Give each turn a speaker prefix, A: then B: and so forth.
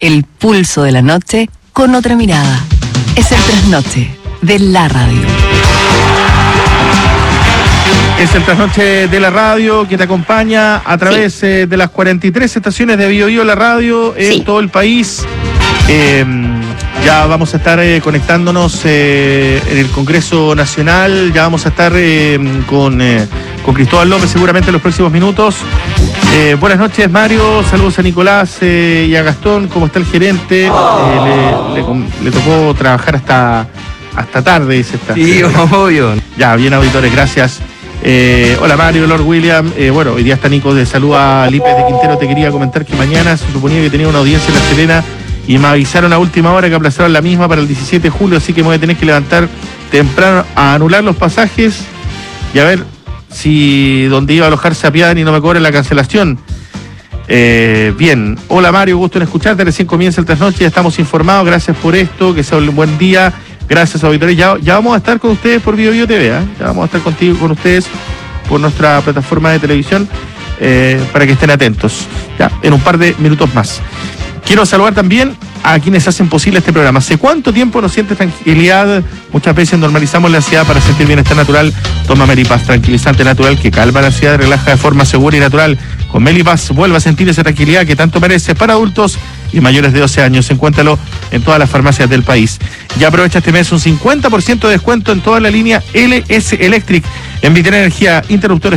A: El pulso de la noche con otra mirada. Es el trasnoche de la radio.
B: Es el trasnoche de la radio que te acompaña a través de las 43 estaciones de Bio Bio, la radio en todo el país. Ya vamos a estar conectándonos en el Congreso Nacional. Ya vamos a estar con Cristóbal López seguramente en los próximos minutos. Buenas noches, Mario. Saludos a Nicolás y a Gastón. ¿Cómo está el gerente? Le tocó trabajar hasta tarde, dice esta.
C: Sí, obvio.
B: Ya, bien, auditores, gracias. Hola Mario, Lord William. Bueno, hoy día está Nico de Salud a Lípez de Quintero. Te quería comentar que mañana se suponía que tenía una audiencia en La Serena y me avisaron a última hora que aplazaron la misma para el 17 de julio, así que me voy a tener que levantar temprano a anular los pasajes y a ver si donde iba a alojarse apiadan y no me cobran la cancelación. Bien, hola Mario, gusto en escucharte. Recién comienza el trasnoche, ya estamos informados. Gracias por esto, que sea un buen día. Gracias, auditores. Ya vamos a estar con ustedes por Bio Bio TV, Ya vamos a estar con ustedes por nuestra plataforma de televisión para que estén atentos. Ya, en un par de minutos más. Quiero saludar también a quienes hacen posible este programa. ¿Hace cuánto tiempo no sientes tranquilidad? Muchas veces normalizamos la ansiedad. Para sentir bienestar natural, toma Melipaz, tranquilizante natural que calma la ansiedad, relaja de forma segura y natural. Con Melipaz vuelve a sentir esa tranquilidad que tanto mereces para adultos y mayores de 12 años. Encuéntralo en todas las farmacias del país. Ya aprovecha este mes un 50% de descuento en toda la línea LS Electric en Vital Energía, interruptores